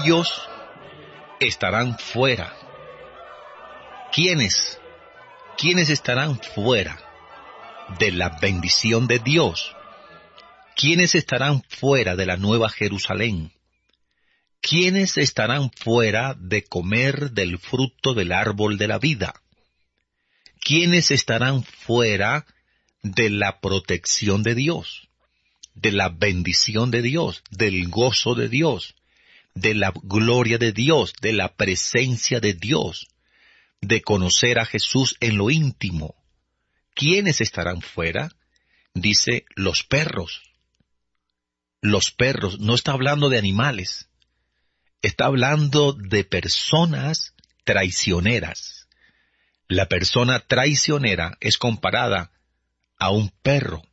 ellos estarán fuera. ¿Quiénes? ¿Quiénes estarán fuera de la bendición de Dios? ¿Quiénes estarán fuera de la Nueva Jerusalén? ¿Quiénes estarán fuera de comer del fruto del árbol de la vida? ¿Quiénes estarán fuera de la protección de Dios, de la bendición de Dios, del gozo de Dios, de la gloria de Dios, de la presencia de Dios, de conocer a Jesús en lo íntimo? ¿Quiénes estarán fuera? Dice los perros. Los perros, no está hablando de animales, está hablando de personas traicioneras. La persona traicionera es comparada a un perro.